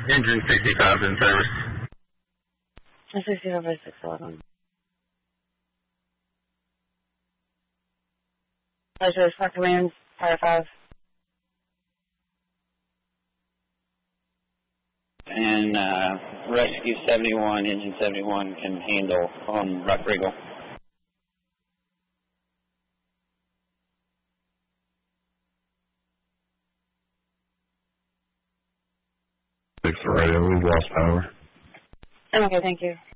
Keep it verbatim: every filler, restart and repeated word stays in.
Engine sixty-five in service. sixty-five by six eleven. Pleasure, Spark Command, Fire five. And uh, Rescue seventy-one, Engine seventy-one can handle on Rock Regal. Fix the radio, we've lost power. Okay, thank you.